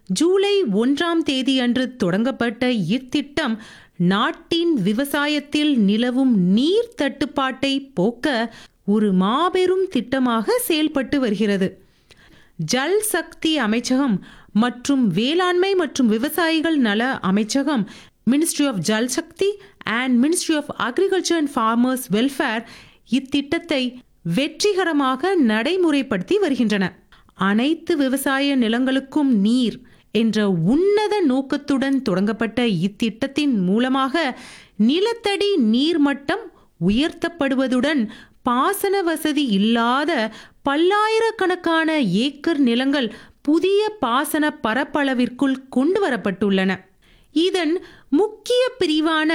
ஜூலை 1 அன்று தொடங்கப்பட்ட இத்திட்டம் நாட்டின் விவசாயத்தில் நிலவும் நீர் தட்டுப்பாட்டை போக்க ஒரு மாபெரும் திட்டமாக செயல்பட்டு வருகிறது. ஜல் சக்தி அமைச்சகம் மற்றும் வேளாண்மை மற்றும் விவசாயிகள் நல அமைச்சகம், ministry of Jal Shakti and ministry of agriculture and farmers welfare இத்திட்டத்தை வெற்றிகரமாக நடைமுறைப்படுத்தி வருகின்றன. அனைத்து விவசாய நிலங்களுக்கும் நீர் என்ற உன்னத நோக்கத்துடன் தொடங்கப்பட்ட இத்திட்டத்தின் மூலமாக நிலத்தடி நீர்மட்டம் உயர்த்தப்படுவதுடன் பாசன வசதி இல்லாத பல்லாயிரக்கணக்கான ஏக்கர் நிலங்கள் புதிய பாசன பரப்பளவிற்குள் கொண்டு வரப்பட்டுள்ளன. இதன் முக்கிய பிரிவான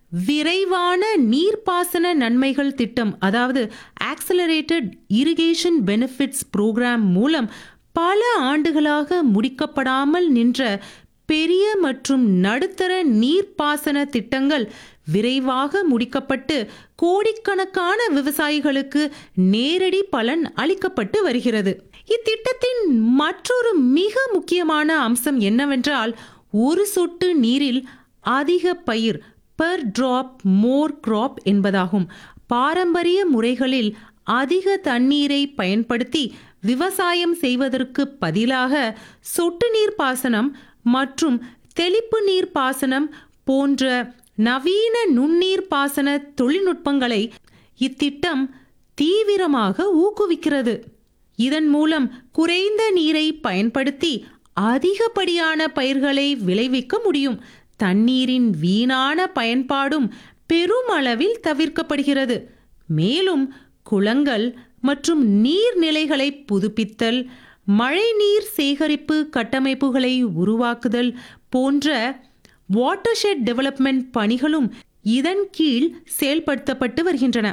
விரைவான நீர்ப்பாசன நன்மைகள் திட்டம், அதாவது ஆக்சலரேட்டட் இரிகேஷன் பெனிஃபிட்ஸ் புரோகிராம் மூலம் பல ஆண்டுகளாக முடிக்கப்படாமல் நின்ற பெரிய மற்றும் நடுத்தர நீர்ப்பாசன திட்டங்கள் விரைவாக முடிக்கப்பட்டு கோடிக்கணக்கான விவசாயிகளுக்கு நேரடி பலன் அளிக்கப்பட்டு வருகிறது. இத்திட்டத்தின் மற்றொரு மிக முக்கியமான அம்சம் என்னவென்றால், ஒரு சொட்டு நீரில் அதிக பயிர், பெர் டிராப் மோர் கிராப் என்பதாகும். பாரம்பரிய முறைகளில் அதிக தண்ணீரை பயன்படுத்தி விவசாயம் செய்வதற்கு பதிலாக சொட்டு நீர் பாசனம் மற்றும் தெளிப்பு நீர் பாசனம் போன்ற நவீன நுண்ணீர் பாசன தொழில்நுட்பங்களை இத்திட்டம் தீவிரமாக ஊக்குவிக்கிறது. இதன் மூலம் குறைந்த நீரை பயன்படுத்தி அதிகப்படியான பயிர்களை விளைவிக்க முடியும். தண்ணீரின் வீணான பயன்பாடும் பெருமளவில் தவிர்க்கப்படுகிறது. மேலும் குளங்கள் மற்றும் நீர்நிலைகளை புதுப்பித்தல், மழைநீர் சேகரிப்பு கட்டமைப்புகளை உருவாக்குதல் போன்ற வாட்டர்ஷெட் டெவலப்மெண்ட் பணிகளும் இதன் கீழ் செயல்படுத்தப்பட்டு வருகின்றன.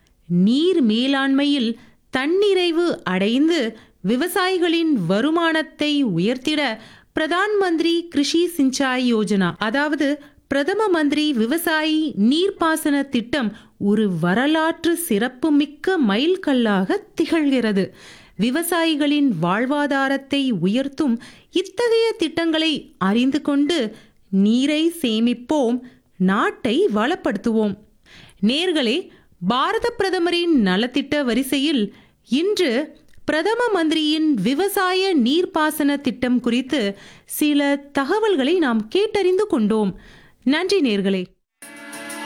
நீர் மேலாண்மையில் தன்னிறைவு அடைந்து விவசாயிகளின் வருமானத்தை உயர்த்திட பிரதான் மந்திரி கிருஷி சிஞ்சாய் யோஜனா, அதாவது பிரதம மந்திரி விவசாயி நீர்ப்பாசன திட்டம் ஒரு வரலாற்று சிறப்புமிக்க மைல்கல்லாக திகழ்கிறது. விவசாயிகளின் வாழ்வாதாரத்தை உயர்த்தும் இத்தகைய திட்டங்களை அறிந்து கொண்டு நீரை சேமிப்போம், நாட்டை வளப்படுத்துவோம். நேர்களே, பாரத பிரதமரின் நலத்திட்ட வரிசையில் இன்று பிரதம மந்திரியின் விவசாய நீர்ப்பாசன திட்டம் குறித்து சில தகவல்களை நாம் கேட்டறிந்து கொண்டோம். நன்றி நேர்களே.